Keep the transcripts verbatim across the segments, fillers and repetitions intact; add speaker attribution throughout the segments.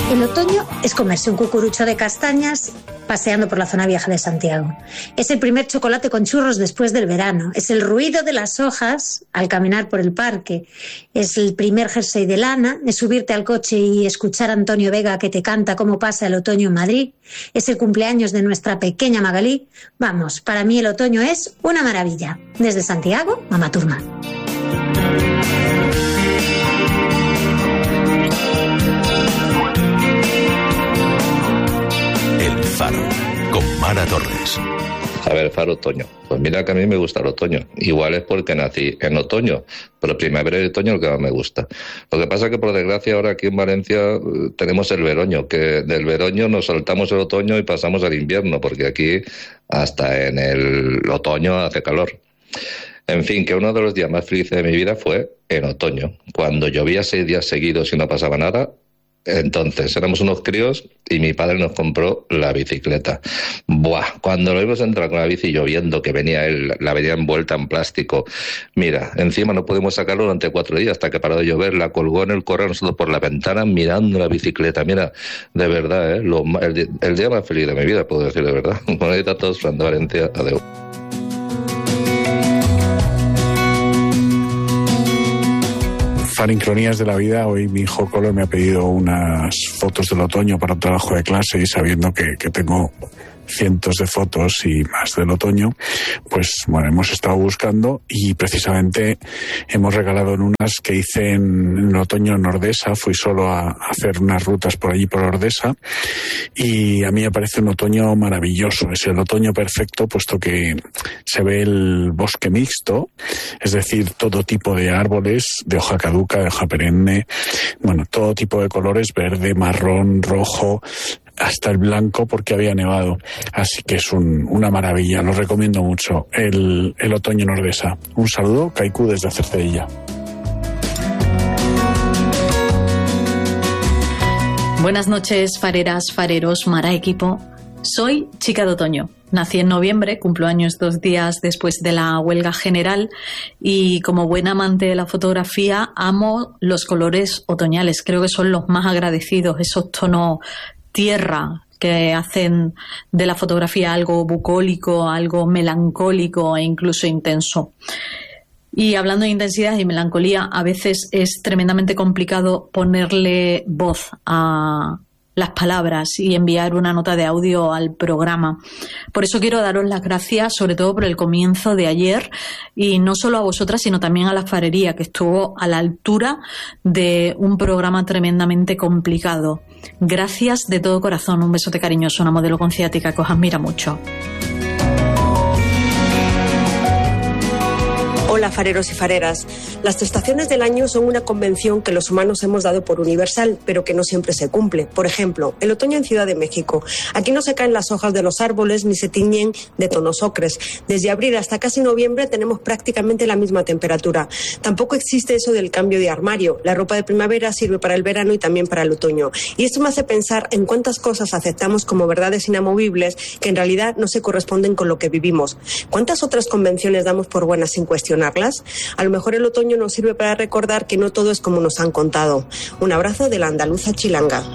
Speaker 1: El otoño es comerse un cucurucho de castañas paseando por la zona vieja de Santiago. Es el primer chocolate con churros después del verano. Es el ruido de las hojas al caminar por el parque. Es el primer jersey de lana. Es subirte al coche y escuchar a Antonio Vega que te canta cómo pasa el otoño en Madrid. Es el cumpleaños de nuestra pequeña Magalí. Vamos, para mí el otoño es una maravilla. Desde Santiago, Mama Turma.
Speaker 2: El Faro, con Mara Torres.
Speaker 3: A ver, Faro, otoño. Pues mira que a mí me gusta el otoño. Igual es porque nací en otoño, pero primavera y otoño es lo que más me gusta. Lo que pasa es que, por desgracia, ahora aquí en Valencia tenemos el veroño, que del veroño nos saltamos el otoño y pasamos al invierno, porque aquí hasta en el otoño hace calor. En fin, que uno de los días más felices de mi vida fue en otoño, cuando llovía seis días seguidos y no pasaba nada. Entonces, éramos unos críos y mi padre nos compró la bicicleta. Buah, cuando lo vimos entrar con la bici lloviendo, que venía él, la venía envuelta en plástico. Mira, encima no pudimos sacarlo durante cuatro días hasta que paró de llover, la colgó en el correo nosotros por la ventana mirando la bicicleta. Mira, de verdad, ¿eh? Lo, el, el día más feliz de mi vida, puedo decir de verdad. Bueno, ahí está todos, Fran de Valencia, adeu.
Speaker 4: Farincronías de la vida. Hoy mi hijo Colo me ha pedido unas fotos del otoño para un trabajo de clase y sabiendo que, que tengo cientos de fotos y más del otoño, pues bueno, hemos estado buscando y precisamente hemos regalado en unas que hice en, en otoño en Ordesa. Fui solo a, a hacer unas rutas por allí por Ordesa y a mí me parece un otoño maravilloso. Es el otoño perfecto puesto que se ve el bosque mixto, es decir, todo tipo de árboles de hoja caduca, de hoja perenne, bueno, todo tipo de colores, verde, marrón, rojo, hasta el blanco porque había nevado. Así que es un, una maravilla, lo recomiendo mucho, el, el otoño en Ordesa. Un saludo, Kaiku desde Cercedilla.
Speaker 5: Buenas noches, fareras, fareros, Mara equipo. Soy chica de otoño. Nací en noviembre, cumplo años dos días después de la huelga general y como buena amante de la fotografía amo los colores otoñales. Creo que son los más agradecidos, esos tonos tierra que hacen de la fotografía algo bucólico, algo melancólico e incluso intenso. Y hablando de intensidad y melancolía, a veces es tremendamente complicado ponerle voz a las palabras y enviar una nota de audio al programa. Por eso quiero daros las gracias, sobre todo por el comienzo de ayer, y no solo a vosotras, sino también a la farería, que estuvo a la altura de un programa tremendamente complicado. Gracias de todo corazón, un besote cariñoso, una modelo con ciática que os admira mucho.
Speaker 6: Hola, fareros y fareras. Las estaciones del año son una convención que los humanos hemos dado por universal, pero que no siempre se cumple. Por ejemplo, el otoño en Ciudad de México. Aquí no se caen las hojas de los árboles ni se tiñen de tonos ocres. Desde abril hasta casi noviembre tenemos prácticamente la misma temperatura. Tampoco existe eso del cambio de armario. La ropa de primavera sirve para el verano y también para el otoño. Y esto me hace pensar en cuántas cosas aceptamos como verdades inamovibles que en realidad no se corresponden con lo que vivimos. ¿Cuántas otras convenciones damos por buenas sin cuestionar? A lo mejor el otoño nos sirve para recordar que no todo es como nos han contado. Un abrazo de la andaluza chilanga.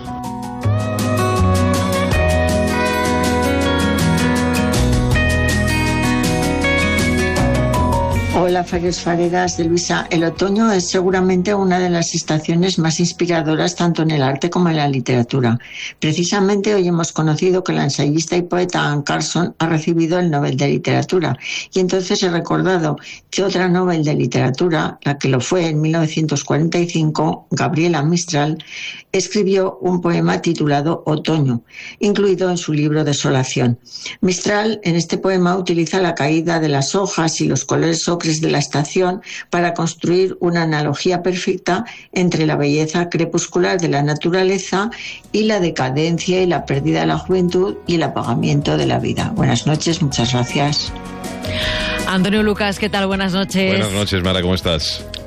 Speaker 7: Hola, fareros, fareras de Luisa. El otoño es seguramente una de las estaciones más inspiradoras tanto en el arte como en la literatura. Precisamente hoy hemos conocido que la ensayista y poeta Anne Carson ha recibido el Nobel de Literatura y entonces he recordado que otra Nobel de Literatura, la que lo fue en mil novecientos cuarenta y cinco, Gabriela Mistral, escribió un poema titulado Otoño, incluido en su libro Desolación. Mistral en este poema utiliza la caída de las hojas y los colores ocres de la estación para construir una analogía perfecta entre la belleza crepuscular de la naturaleza y la decadencia y la pérdida de la juventud y el apagamiento de la vida. Buenas noches, muchas gracias.
Speaker 8: Antonio Lucas, ¿qué tal? Buenas noches.
Speaker 9: Buenas noches, Mara, ¿cómo estás?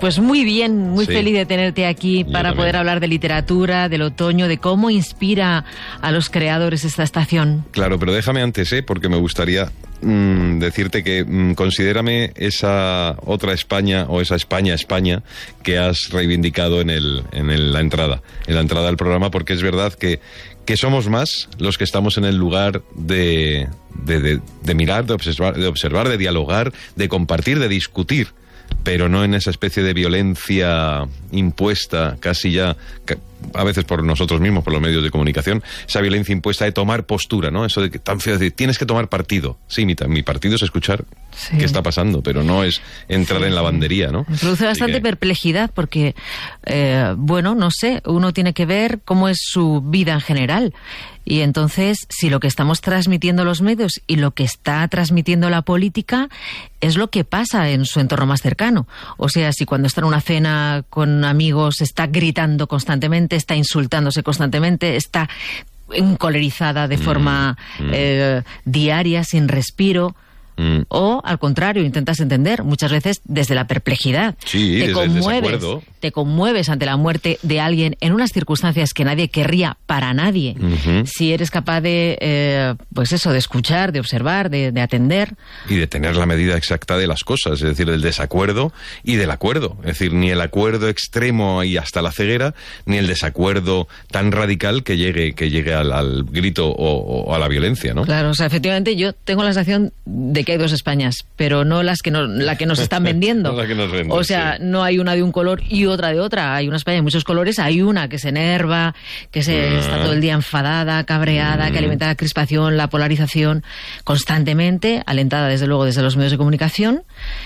Speaker 8: Pues muy bien, muy
Speaker 9: Sí.
Speaker 8: feliz de tenerte aquí
Speaker 9: Yo
Speaker 8: para
Speaker 9: también.
Speaker 8: poder hablar de literatura, del otoño, de cómo inspira a los creadores esta estación.
Speaker 9: Claro, pero déjame antes, ¿eh? Porque me gustaría mm, decirte que mm, considérame esa otra España o esa España, España, que has reivindicado en, el, en el- la entrada, en la entrada al programa, porque es verdad que, que somos más los que estamos en el lugar de, de, de- de mirar, de observar, de observar, de dialogar, de compartir, de discutir, pero no en esa especie de violencia impuesta, casi ya, ca- a veces por nosotros mismos, por los medios de comunicación, esa violencia impuesta de tomar postura, ¿no? Eso de que tan feo, de tienes que tomar partido. Sí, mi, ta- mi partido es escuchar
Speaker 8: Sí.
Speaker 9: qué está pasando, pero no es entrar
Speaker 8: Sí,
Speaker 9: en
Speaker 8: sí.
Speaker 9: lavandería, ¿no?
Speaker 8: Me produce
Speaker 9: Así
Speaker 8: bastante
Speaker 9: que-
Speaker 8: perplejidad porque, eh, bueno, no sé, uno tiene que ver cómo es su vida en general. Y entonces, si lo que estamos transmitiendo los medios y lo que está transmitiendo la política es lo que pasa en su entorno más cercano. O sea, si cuando está en una cena con amigos está gritando constantemente, está insultándose constantemente, está encolerizada de forma
Speaker 9: mm.
Speaker 8: eh, diaria, sin respiro.
Speaker 9: Mm.
Speaker 8: O, al contrario, intentas entender, muchas veces desde la perplejidad.
Speaker 9: Sí,
Speaker 8: te
Speaker 9: desde el
Speaker 8: conmueves,
Speaker 9: desacuerdo.
Speaker 8: te conmueves ante la muerte de alguien en unas circunstancias que nadie querría para nadie.
Speaker 9: Ujú.
Speaker 8: Si eres capaz de, eh, pues eso, de escuchar, de observar, de, de atender.
Speaker 9: Y de tener la medida exacta de las cosas, es decir, del desacuerdo y del acuerdo. Es decir, ni el acuerdo extremo y hasta la ceguera, ni el desacuerdo tan radical que llegue, que llegue al, al grito o, o a la violencia, ¿no?
Speaker 8: Claro, o sea, efectivamente yo tengo la sensación de que hay dos Españas, pero no las que no, la que nos están vendiendo.
Speaker 9: No la que nos venden,
Speaker 8: o sea,
Speaker 9: sí.
Speaker 8: no hay una de un color y otra de otra. Hay una España de muchos colores, hay una que se enerva, que se
Speaker 9: Ah.
Speaker 8: está todo el día enfadada, cabreada,
Speaker 9: Mm.
Speaker 8: que alimenta la crispación, la polarización constantemente, alentada desde luego desde los medios de comunicación,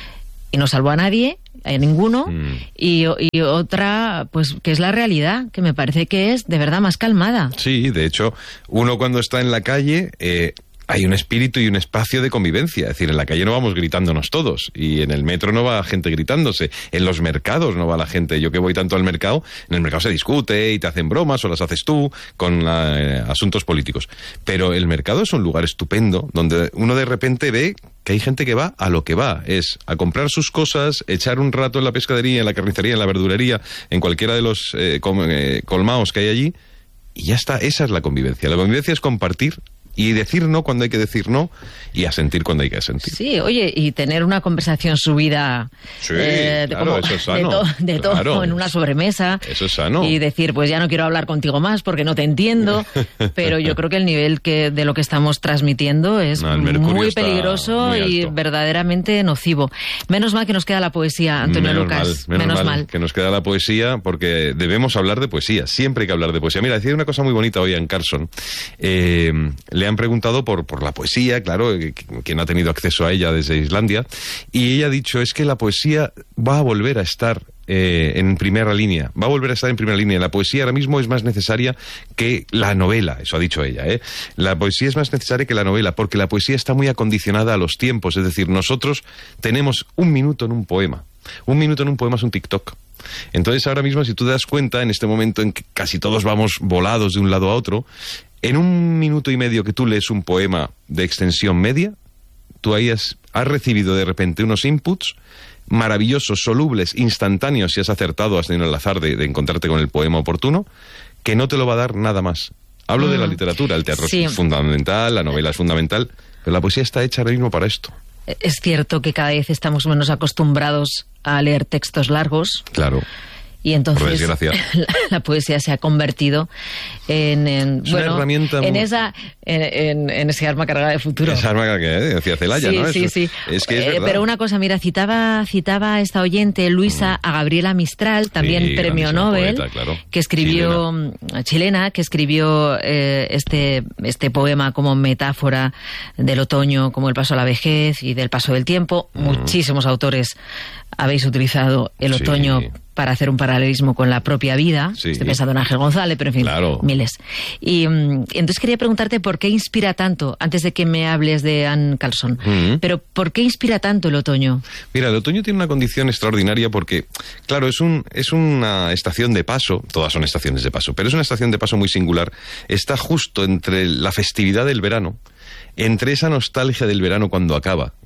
Speaker 8: y no salvó a nadie, a ninguno,
Speaker 9: Mm.
Speaker 8: y, y otra, pues que es la realidad, que me parece que es de verdad más calmada.
Speaker 9: Sí, de hecho, uno cuando está en la calle, eh, hay un espíritu y un espacio de convivencia. Es decir, en la calle no vamos gritándonos todos, y en el metro no va gente gritándose, en los mercados no va la gente. Yo que voy tanto al mercado, en el mercado se discute y te hacen bromas o las haces tú con eh, asuntos políticos. Pero el mercado es un lugar estupendo donde uno de repente ve que hay gente que va a lo que va, es a comprar sus cosas, echar un rato en la pescadería, en la carnicería, en la verdulería, en cualquiera de los eh, com- eh, colmaos que hay allí, y ya está. Esa es la convivencia. La convivencia es compartir y decir no cuando hay que decir no, y asentir cuando hay que asentir.
Speaker 8: Sí, oye, y tener una conversación subida
Speaker 9: Sí,
Speaker 8: eh, de,
Speaker 9: claro,
Speaker 8: como-
Speaker 9: eso es
Speaker 8: de,
Speaker 9: sano,
Speaker 8: to- de todo
Speaker 9: claro.
Speaker 8: en una sobremesa.
Speaker 9: Eso es sano.
Speaker 8: Y decir, pues ya no quiero hablar contigo más porque no te entiendo, pero yo creo que el nivel que de lo que estamos transmitiendo es
Speaker 9: No, el mercurio
Speaker 8: muy
Speaker 9: está
Speaker 8: peligroso
Speaker 9: muy
Speaker 8: y
Speaker 9: alto.
Speaker 8: verdaderamente nocivo. Menos mal que nos queda la poesía, Antonio
Speaker 9: menos
Speaker 8: Lucas.
Speaker 9: Mal, menos, mal, que nos queda la poesía, porque debemos hablar de poesía. Siempre hay que hablar de poesía. Mira, decía una cosa muy bonita hoy en Carson. Eh, le han preguntado por, por la poesía, claro, que- quien ha tenido acceso a ella desde Islandia, y ella ha dicho, es que la poesía va a volver a estar eh, en primera línea, va a volver a estar en primera línea. La poesía ahora mismo es más necesaria que la novela, eso ha dicho ella, ¿eh? La poesía es más necesaria que la novela, porque la poesía está muy acondicionada a los tiempos, es decir, nosotros tenemos un minuto en un poema. Un minuto en un poema es un TikTok. Entonces ahora mismo, si tú te das cuenta, en este momento en que casi todos vamos volados de un lado a otro, en un minuto y medio que tú lees un poema de extensión media, tú ahí has, has recibido de repente unos inputs maravillosos, solubles, instantáneos, si has acertado, has tenido el azar de, de encontrarte con el poema oportuno, que no te lo va a dar nada más. Hablo
Speaker 8: Mm.
Speaker 9: de la literatura, el teatro
Speaker 8: Sí.
Speaker 9: es fundamental, la novela es fundamental, pero la poesía está hecha ahora mismo para esto.
Speaker 8: Es cierto que cada vez estamos menos acostumbrados a leer textos largos.
Speaker 9: Claro.
Speaker 8: Y entonces
Speaker 9: Por desgracia.
Speaker 8: la, la poesía se ha convertido en, en,
Speaker 9: Es una
Speaker 8: bueno,
Speaker 9: herramienta
Speaker 8: en
Speaker 9: muy-
Speaker 8: esa en, en- en ese arma cargada de futuro.
Speaker 9: Esa arma que eh, decía Celaya,
Speaker 8: sí,
Speaker 9: ¿no?
Speaker 8: sí,
Speaker 9: Es-
Speaker 8: sí.
Speaker 9: Es que es
Speaker 8: Eh,
Speaker 9: verdad.
Speaker 8: pero una cosa, mira, citaba citaba esta oyente Luisa a Gabriela Mistral, también
Speaker 9: Sí,
Speaker 8: premio
Speaker 9: grandísima
Speaker 8: Nobel,
Speaker 9: poeta, claro.
Speaker 8: que escribió chilena, chilena que escribió eh, este este poema como metáfora del otoño, como el paso a la vejez y del paso del tiempo.
Speaker 9: Mm.
Speaker 8: Muchísimos autores habéis utilizado el
Speaker 9: Sí.
Speaker 8: otoño para hacer un paralelismo con la propia vida.
Speaker 9: Sí.
Speaker 8: Estoy pensando en Ángel González, pero en fin,
Speaker 9: Claro.
Speaker 8: miles. Y mm, entonces quería preguntarte por qué inspira tanto, antes de que me hables de Anne Carlson,
Speaker 9: Mm.
Speaker 8: pero ¿por qué inspira tanto el otoño?
Speaker 9: Mira, el otoño tiene una condición extraordinaria porque, claro, es, un, es una estación de paso, todas son estaciones de paso, pero es una estación de paso muy singular. Está justo entre la festividad del verano, entre esa nostalgia del verano cuando acaba.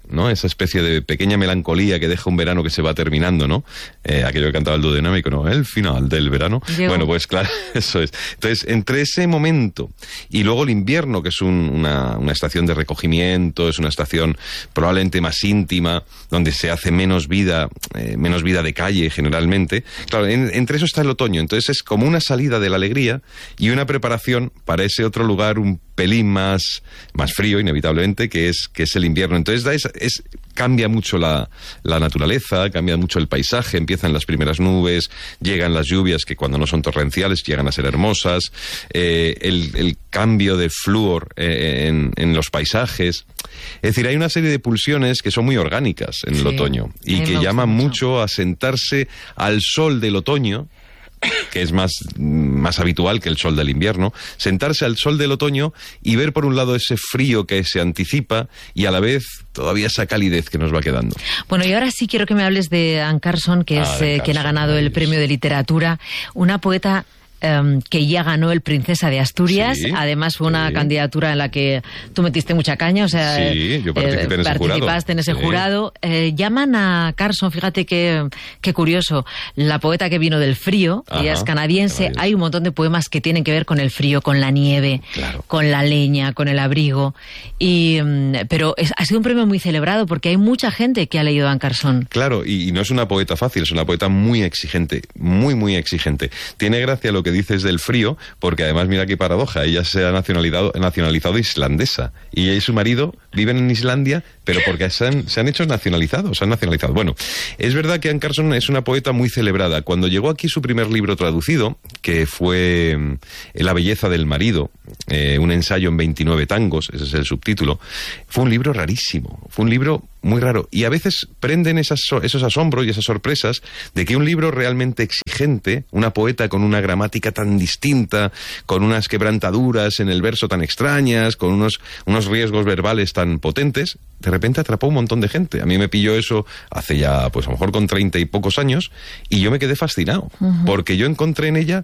Speaker 9: ¿no? Esa especie de pequeña melancolía que deja un verano que se va terminando, ¿no? Eh, aquello que cantaba el dúo dinámico, ¿no? El final del verano.
Speaker 8: Llegó.
Speaker 9: Bueno, pues claro, eso es. Entonces, entre ese momento y luego el invierno, que es un, una, una estación de recogimiento, es una estación probablemente más íntima, donde se hace menos vida, eh, menos vida de calle generalmente. Claro, en, entre eso está el otoño. Entonces es como una salida de la alegría y una preparación para ese otro lugar un pelín más, más frío, inevitablemente, que es, que es el invierno. Entonces da esa, es, cambia mucho la, la naturaleza, cambia mucho el paisaje, empiezan las primeras nubes, llegan las lluvias que cuando no son torrenciales llegan a ser hermosas, eh, el, el cambio de flúor eh, en, en los paisajes. Es decir, hay una serie de pulsiones que son muy orgánicas en el
Speaker 8: Sí,
Speaker 9: otoño y que llaman mucho. mucho a sentarse al sol del otoño, que es más, más habitual que el sol del invierno, sentarse al sol del otoño y ver por un lado ese frío que se anticipa y a la vez todavía esa calidez que nos va quedando.
Speaker 8: Bueno, y ahora sí quiero que me hables de Anne Carson, que
Speaker 9: Ah,
Speaker 8: es
Speaker 9: de
Speaker 8: eh, quien ha
Speaker 9: Carson,
Speaker 8: ganado el premio de literatura, una poeta Um, que ya ganó el Princesa de Asturias.
Speaker 9: Sí,
Speaker 8: además fue una
Speaker 9: sí.
Speaker 8: candidatura en la que tú metiste mucha caña, o sea,
Speaker 9: Sí, yo participé en ese
Speaker 8: participaste
Speaker 9: jurado.
Speaker 8: en ese
Speaker 9: Sí.
Speaker 8: jurado. Eh, llaman a Carson, fíjate qué qué curioso, la poeta que vino del frío,
Speaker 9: Ajá,
Speaker 8: ella es canadiense.
Speaker 9: canadiense.
Speaker 8: Hay un montón de poemas que tienen que ver con el frío, con la nieve,
Speaker 9: Claro.
Speaker 8: con la leña, con el abrigo. Y, mm, pero es, ha sido un premio muy celebrado porque hay mucha gente que ha leído a Anne Carson.
Speaker 9: Claro, y, y no es una poeta fácil, es una poeta muy exigente, muy, muy exigente. Tiene gracia lo que dices del frío, porque además, mira qué paradoja, ella se ha nacionalizado, nacionalizado islandesa, y ella y su marido viven en Islandia, pero porque se han, se han hecho nacionalizados, se han nacionalizado. Bueno, es verdad que Anne Carson es una poeta muy celebrada. Cuando llegó aquí su primer libro traducido, que fue eh, La belleza del marido, eh, un ensayo en veintinueve tangos, ese es el subtítulo, fue un libro rarísimo, fue un libro muy raro, y a veces prenden esas, esos asombros y esas sorpresas de que un libro realmente exigente, una poeta con una gramática tan distinta, con unas quebrantaduras en el verso tan extrañas, con unos, unos riesgos verbales tan potentes, de repente atrapó un montón de gente. A mí me pilló eso hace ya, pues a lo mejor con treinta y pocos años, y yo me quedé fascinado, uh-huh. porque yo encontré en ella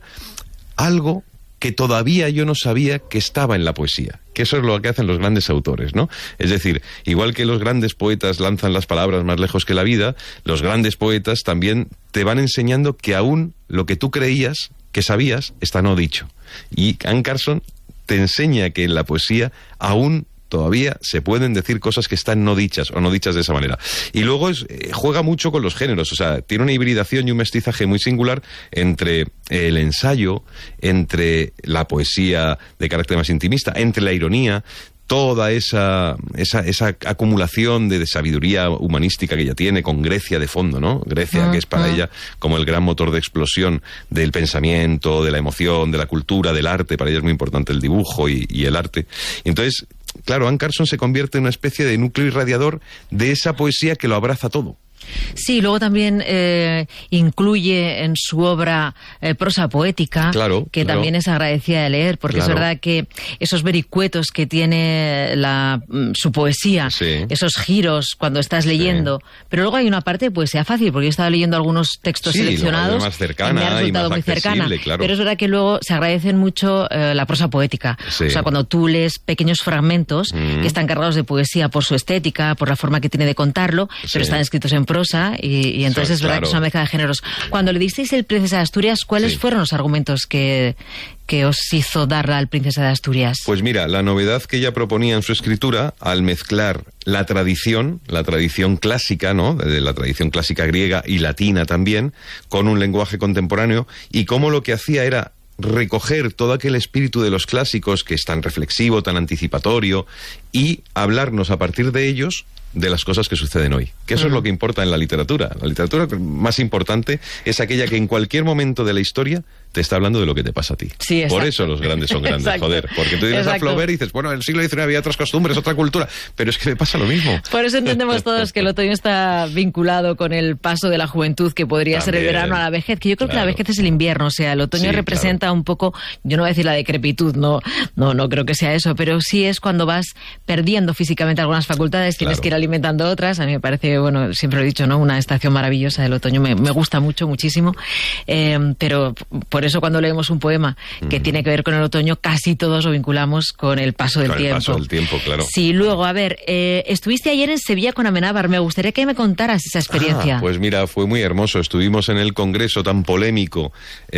Speaker 9: algo que todavía yo no sabía que estaba en la poesía, que eso es lo que hacen los grandes autores, ¿no? Es decir, igual que los grandes poetas lanzan las palabras más lejos que la vida, los grandes poetas también te van enseñando que aún lo que tú creías que sabías está no dicho. Y Anne Carson te enseña que en la poesía aún todavía se pueden decir cosas que están no dichas o no dichas de esa manera. Y luego es, eh, juega mucho con los géneros, o sea, tiene una hibridación y un mestizaje muy singular entre el ensayo, entre la poesía de carácter más intimista, entre la ironía, toda esa, esa, esa acumulación de, de sabiduría humanística que ella tiene, con Grecia de fondo, ¿no? Grecia, uh-huh. que es para ella como el gran motor de explosión del pensamiento, de la emoción, de la cultura, del arte. Para ella es muy importante el dibujo y, y el arte. Y entonces, claro, Anne Carson se convierte en una especie de núcleo irradiador de esa poesía que lo abraza todo.
Speaker 8: Sí, luego también eh, incluye en su obra eh, prosa poética,
Speaker 9: claro,
Speaker 8: que
Speaker 9: claro.
Speaker 8: también es agradecida de leer, porque claro. es verdad que esos vericuetos que tiene la, su poesía,
Speaker 9: sí.
Speaker 8: esos giros cuando estás leyendo, sí. pero luego hay una parte de poesía fácil, porque yo estaba leyendo algunos textos
Speaker 9: sí,
Speaker 8: seleccionados
Speaker 9: más cercana,
Speaker 8: y me ha resultado
Speaker 9: y más
Speaker 8: muy cercana,
Speaker 9: claro.
Speaker 8: pero es verdad que luego se agradecen mucho eh, la prosa poética,
Speaker 9: sí.
Speaker 8: o sea, cuando tú lees pequeños fragmentos
Speaker 9: mm.
Speaker 8: que están cargados de poesía por su estética, por la forma que tiene de contarlo, sí. pero están escritos en prosa y, y entonces so, es verdad claro. que es una mezcla de géneros. Cuando le disteis el Princesa de Asturias, ¿cuáles sí. fueron los argumentos que, que os hizo dar al Princesa de Asturias?
Speaker 9: Pues mira, la novedad que ella proponía en su escritura, al mezclar la tradición, la tradición clásica, ¿no?, de la tradición clásica griega y latina también, con un lenguaje contemporáneo, y cómo lo que hacía era recoger todo aquel espíritu de los clásicos que es tan reflexivo, tan anticipatorio, y hablarnos a partir de ellos de las cosas que suceden hoy. Que eso uh-huh. es lo que importa en la literatura. La literatura más importante es aquella que en cualquier momento de la historia te está hablando de lo que te pasa a ti.
Speaker 8: Sí,
Speaker 9: por eso los grandes son grandes,
Speaker 8: exacto.
Speaker 9: joder. Porque tú dices a Flaubert y dices, bueno, en el siglo diecinueve había otras costumbres, otra cultura, pero es que me pasa lo mismo.
Speaker 8: Por eso entendemos todos que el otoño está vinculado con el paso de la juventud, que podría También. ser el verano a la vejez, que yo creo claro. que la vejez es el invierno, o sea, el otoño sí, representa claro. un poco, yo no voy a decir la decrepitud, no, no, no creo que sea eso, pero sí es cuando vas perdiendo físicamente algunas facultades, tienes claro. que ir alimentando otras. A mí me parece, bueno, siempre lo he dicho, ¿no?, una estación maravillosa del otoño, me, me gusta mucho, muchísimo, eh, pero por por eso cuando leemos un poema que mm. tiene que ver con el otoño, casi todos lo vinculamos con el paso del
Speaker 9: con
Speaker 8: tiempo.
Speaker 9: El paso del tiempo, claro.
Speaker 8: Sí, luego, a ver, eh, estuviste ayer en Sevilla con Amenábar. Me gustaría que me contaras esa experiencia.
Speaker 9: Ah, pues mira, fue muy hermoso. Estuvimos en el congreso tan polémico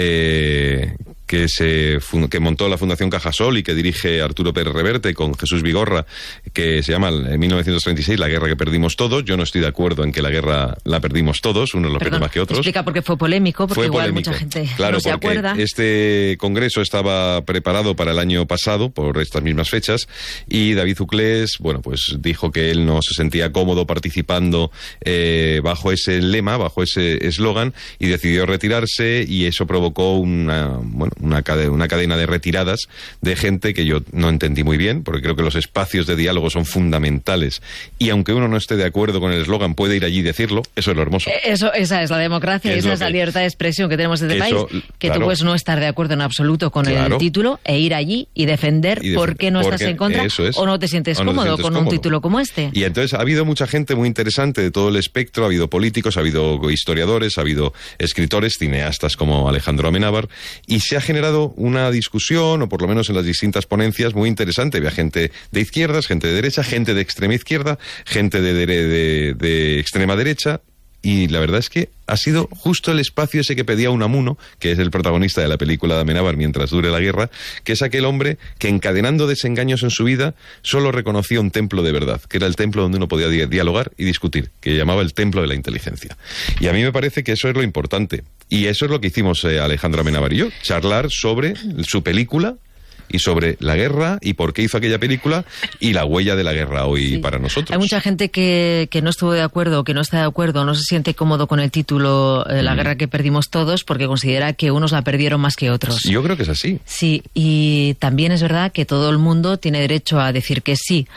Speaker 9: eh, que se que montó la Fundación Cajasol y que dirige Arturo Pérez Reverte con Jesús Vigorra, que se llama en mil novecientos treinta y seis La guerra que perdimos todos. Yo no estoy de acuerdo en que la guerra la perdimos todos, unos lo pierde más que otros.
Speaker 8: Explica por qué fue polémico, porque
Speaker 9: fue
Speaker 8: igual
Speaker 9: polémico.
Speaker 8: Mucha gente
Speaker 9: claro,
Speaker 8: no se acuerda.
Speaker 9: Este congreso estaba preparado para el año pasado, por estas mismas fechas, y David Uclés, bueno, pues dijo que él no se sentía cómodo participando eh, bajo ese lema, bajo ese eslogan, y decidió retirarse, y eso provocó una, bueno, una cadena, una cadena de retiradas de gente que yo no entendí muy bien, porque creo que los espacios de diálogo son fundamentales, y aunque uno no esté de acuerdo con el eslogan, puede ir allí y decirlo. Eso es lo hermoso.
Speaker 8: Eso, esa es la democracia, y esa es la libertad de expresión que tenemos en este
Speaker 9: eso,
Speaker 8: país, que
Speaker 9: claro.
Speaker 8: tú puedes no estar de acuerdo en absoluto con
Speaker 9: claro.
Speaker 8: el título e ir allí y defender
Speaker 9: y
Speaker 8: por qué no
Speaker 9: porque
Speaker 8: estás en contra
Speaker 9: es.
Speaker 8: o no te sientes
Speaker 9: no
Speaker 8: cómodo
Speaker 9: te sientes
Speaker 8: con
Speaker 9: cómodo.
Speaker 8: un título como este.
Speaker 9: Y entonces ha habido mucha gente muy interesante de todo el espectro, ha habido políticos, ha habido historiadores, ha habido escritores, cineastas como Alejandro Amenábar, y se ha generado una discusión, o por lo menos en las distintas ponencias, muy interesante. Había gente de izquierdas, gente de derecha, gente de extrema izquierda, gente de, de, de, de extrema derecha. Y la verdad es que ha sido justo el espacio ese que pedía Unamuno, que es el protagonista de la película de Amenábar Mientras dure la guerra, que es aquel hombre que, encadenando desengaños en su vida, solo reconocía un templo de verdad, que era el templo donde uno podía di- dialogar y discutir, que llamaba el templo de la inteligencia. Y a mí me parece que eso es lo importante. Y eso es lo que hicimos eh, Alejandro Amenábar y yo, charlar sobre su película y sobre la guerra y por qué hizo aquella película y la huella de la guerra hoy sí. para nosotros.
Speaker 8: Hay mucha gente que, que no estuvo de acuerdo, que no está de acuerdo, no se siente cómodo con el título eh, La mm. guerra que perdimos todos, porque considera que unos la perdieron más que otros.
Speaker 9: Yo creo que es así.
Speaker 8: Sí, y también es verdad que todo el mundo tiene derecho a decir que sí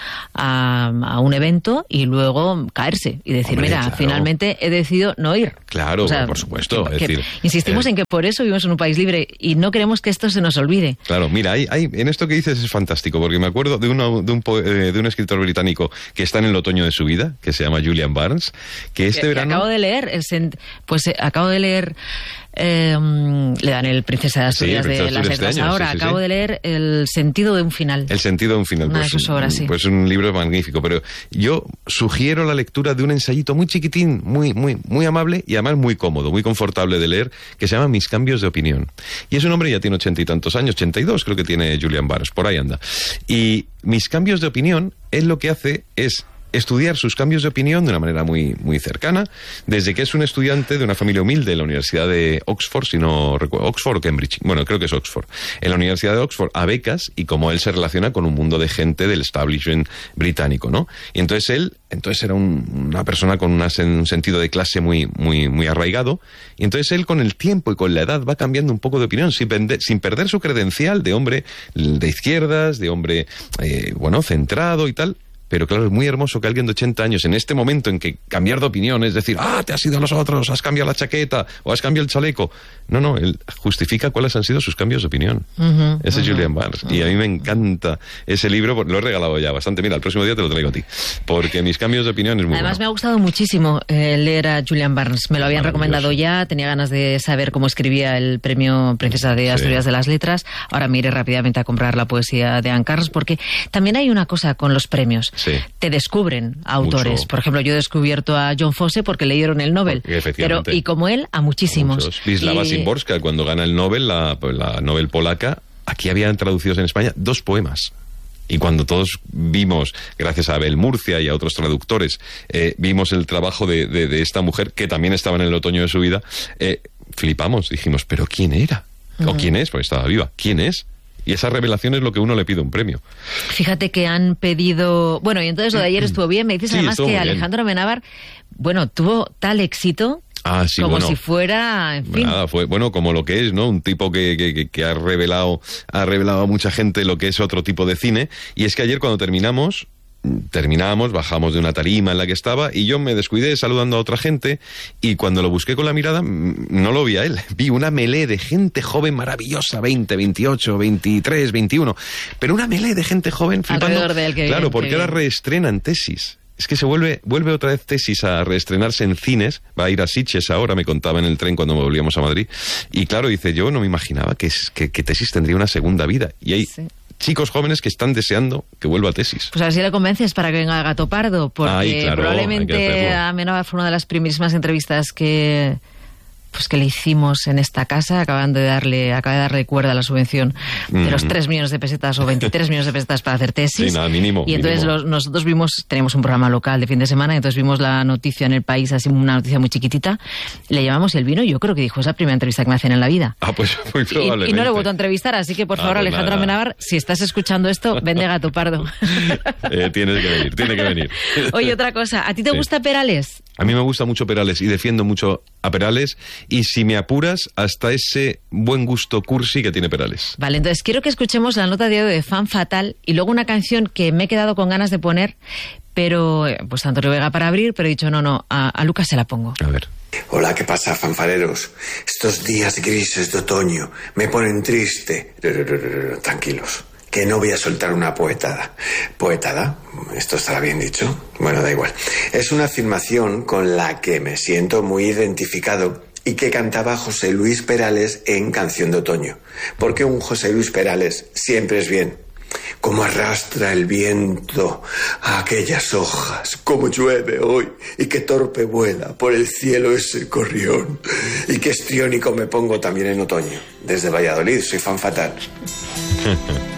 Speaker 8: a, a un evento y luego caerse y decir, Hombre, mira, claro. finalmente he decidido no ir.
Speaker 9: Claro,
Speaker 8: o sea,
Speaker 9: por supuesto.
Speaker 8: Que,
Speaker 9: es decir,
Speaker 8: que insistimos eh, en que por eso vivimos en un país libre y no queremos que esto se nos olvide.
Speaker 9: Claro, mira, hay, hay en esto que dices es fantástico, porque me acuerdo de, una, de, un, eh, de un escritor británico que está en el otoño de su vida, que se llama Julian Barnes, que este
Speaker 8: que,
Speaker 9: verano...
Speaker 8: Que acabo de leer, el sen... pues eh, acabo de leer... Eh, le dan el Princesa de Asturias
Speaker 9: sí,
Speaker 8: de
Speaker 9: Asturias
Speaker 8: las
Speaker 9: este
Speaker 8: letras.
Speaker 9: año,
Speaker 8: Ahora
Speaker 9: sí, sí,
Speaker 8: acabo
Speaker 9: sí.
Speaker 8: de leer El sentido de un final.
Speaker 9: El sentido de un final.
Speaker 8: Una
Speaker 9: pues,
Speaker 8: de sus obras, sí.
Speaker 9: Pues un libro magnífico, pero yo sugiero la lectura de un ensayito muy chiquitín, muy, muy, muy amable y además muy cómodo, muy confortable de leer, que se llama Mis cambios de opinión. Y es un hombre, ya tiene ochenta y tantos años, ochenta y dos creo que tiene Julian Barnes, por ahí anda. Y Mis cambios de opinión, él lo que hace es estudiar sus cambios de opinión de una manera muy, muy cercana, desde que es un estudiante de una familia humilde en la Universidad de Oxford, si no recuerdo, Oxford o Cambridge, bueno, creo que es Oxford, en la Universidad de Oxford, a becas, y cómo él se relaciona con un mundo de gente del establishment británico, ¿no? Y entonces él, entonces era un, una persona con una, un sentido de clase muy, muy, muy arraigado, y entonces él con el tiempo y con la edad va cambiando un poco de opinión, sin, vender, sin perder su credencial de hombre de izquierdas, de hombre, eh, bueno, centrado y tal. Pero claro, es muy hermoso que alguien de ochenta años, en este momento en que cambiar de opinión es decir, ah, te has ido a los otros, has cambiado la chaqueta o has cambiado el chaleco. No, no, él justifica cuáles han sido sus cambios de opinión. Uh-huh, ese uh-huh, es Julian Barnes. Uh-huh. Y a mí me encanta ese libro, lo he regalado ya bastante. Mira, el próximo día te lo traigo a ti, porque Mis cambios de opinión es muy
Speaker 8: Además
Speaker 9: bueno.
Speaker 8: Me ha gustado muchísimo eh, leer a Julian Barnes. Me lo habían recomendado ya, tenía ganas de saber cómo escribía el premio Princesa de Asturias sí. de las Letras. Ahora me iré rápidamente a comprar la poesía de Anne Carlos, porque también hay una cosa con los premios.
Speaker 9: Sí.
Speaker 8: Te descubren autores.
Speaker 9: Mucho.
Speaker 8: Por ejemplo, yo he descubierto a John Fosse porque leyeron el Nobel. Pero, y como él, a muchísimos.
Speaker 9: Wisława
Speaker 8: y...
Speaker 9: Szymborska, cuando gana el Nobel, la, la Nobel polaca, aquí habían traducidos en España dos poemas. Y cuando todos vimos, gracias a Abel Murcia y a otros traductores, eh, vimos el trabajo de, de, de esta mujer, que también estaba en el otoño de su vida, eh, flipamos. Dijimos, ¿pero quién era? Uh-huh. ¿O quién es? Porque estaba viva. ¿Quién es? Y esa revelación es lo que uno le pide un premio.
Speaker 8: Fíjate que han pedido... Bueno, y entonces lo de ayer estuvo bien. Me dices sí, además que Alejandro Amenábar, bueno, tuvo tal éxito...
Speaker 9: Ah, sí,
Speaker 8: como
Speaker 9: bueno,
Speaker 8: si fuera, en fin.
Speaker 9: Nada, fue, bueno, como lo que es, ¿no? Un tipo que, que, que ha revelado, ha revelado a mucha gente lo que es otro tipo de cine. Y es que ayer cuando terminamos... terminábamos, bajamos de una tarima en la que estaba y yo me descuidé saludando a otra gente y cuando lo busqué con la mirada no lo vi a él, vi una melé de gente joven maravillosa, veinte, veintiocho, veintitrés, veintiuno, pero una melé de gente joven flipando,
Speaker 8: alrededor de él, que
Speaker 9: claro,
Speaker 8: bien,
Speaker 9: porque ahora reestrenan Tesis. es que se vuelve vuelve otra vez Tesis a reestrenarse en cines, va a ir a Sitges ahora, me contaba en el tren cuando volvíamos a Madrid, y claro, dice, yo no me imaginaba que, que, que Tesis tendría una segunda vida, y hay sí. chicos jóvenes que están deseando que vuelva a Tesis.
Speaker 8: Pues a ver si le convences para que venga Gato Pardo, porque Ay, claro, probablemente Amenábar fue una de las primerísimas entrevistas que... pues que le hicimos en esta casa, acaban de darle, acaba de darle cuerda a la subvención de mm. los tres millones de pesetas o veintitrés millones de pesetas para hacer tesis.
Speaker 9: Sí, nada, mínimo.
Speaker 8: Y entonces
Speaker 9: mínimo.
Speaker 8: Los, nosotros vimos, tenemos un programa local de fin de semana, y entonces vimos la noticia en El País, así una noticia muy chiquitita, le llamamos y él vino, y yo creo que dijo, es la primera entrevista que me hacen en la vida.
Speaker 9: Ah, pues muy probablemente.
Speaker 8: Y, y no le he vuelto a entrevistar, así que por favor, ah, pues Alejandro Amenábar, si estás escuchando esto, vende Gato Pardo.
Speaker 9: eh, tienes que venir, tiene que venir.
Speaker 8: Oye, otra cosa, ¿a ti te sí. gusta Perales?
Speaker 9: A mí me gusta mucho Perales y defiendo mucho a Perales, y si me apuras, hasta ese buen gusto cursi que tiene Perales.
Speaker 8: Vale, entonces quiero que escuchemos la nota de audio de Fan Fatal y luego una canción que me he quedado con ganas de poner, pero pues Antonio Vega para abrir, pero he dicho no, no, a, a Lucas se la pongo.
Speaker 9: A ver.
Speaker 10: Hola, ¿qué pasa, fanfareros? Estos días grises de otoño me ponen triste. Tranquilos, que no voy a soltar una poetada. ¿Poetada? ¿Esto estará bien dicho? Bueno, da igual. Es una afirmación con la que me siento muy identificado y que cantaba José Luis Perales en Canción de Otoño. Porque un José Luis Perales siempre es bien. Cómo arrastra el viento a aquellas hojas, cómo llueve hoy y qué torpe vuela por el cielo ese corrión. Y qué histriónico me pongo también en otoño. Desde Valladolid, soy Fan Fatal.